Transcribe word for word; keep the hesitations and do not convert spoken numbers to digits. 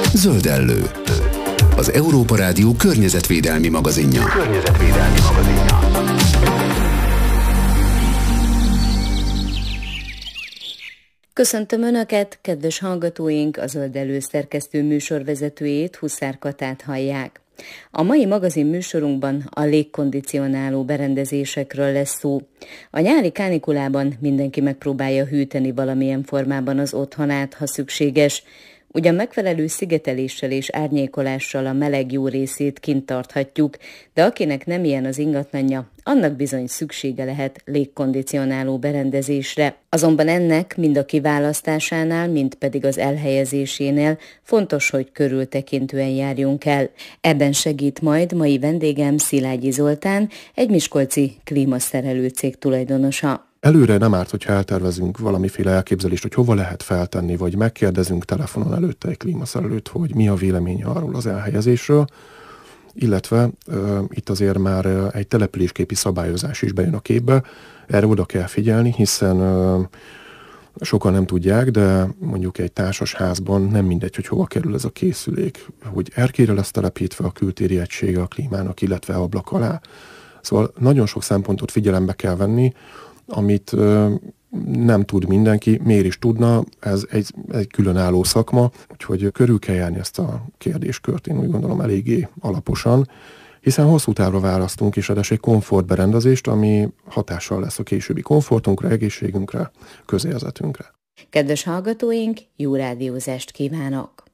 Zöldellő. Az Európa Rádió környezetvédelmi magazinja. Környezetvédelmi magazinja. Köszöntöm Önöket, kedves hallgatóink, a Zöldellő szerkesztő műsorvezetőjét, Huszár Katát hallják. A mai magazin műsorunkban a légkondicionáló berendezésekről lesz szó. A nyári kánikulában mindenki megpróbálja hűteni valamilyen formában az otthonát, ha szükséges. Ugyan megfelelő szigeteléssel és árnyékolással a meleg jó részét kint tarthatjuk, de akinek nem ilyen az ingatlanja, annak bizony szüksége lehet légkondicionáló berendezésre. Azonban ennek mind a kiválasztásánál, mind pedig az elhelyezésénél fontos, hogy körültekintően járjunk el. Ebben segít majd mai vendégem Szilágyi Zoltán, egy miskolci klímaszerelő cég tulajdonosa. Előre nem árt, hogyha eltervezünk valamiféle elképzelést, hogy hova lehet feltenni, vagy megkérdezünk telefonon előtte egy klímaszerelőt, hogy mi a véleménye arról az elhelyezésről, illetve uh, itt azért már uh, egy településképi szabályozás is bejön a képbe. Erre oda kell figyelni, hiszen uh, sokan nem tudják, de mondjuk egy társas házban nem mindegy, hogy hova kerül ez a készülék, hogy erkére lesz telepítve a kültéri egysége a klímának, illetve ablak alá. Szóval nagyon sok szempontot figyelembe kell venni, amit ö, nem tud mindenki, miért is tudna, ez egy, egy különálló szakma, úgyhogy körül kell járni ezt a kérdéskört, én úgy gondolom eléggé alaposan, hiszen hosszú távra választunk, és ráadásul egy komfortberendezést, ami hatással lesz a későbbi komfortunkra, egészségünkre, közérzetünkre. Kedves hallgatóink, jó rádiózást kívánok!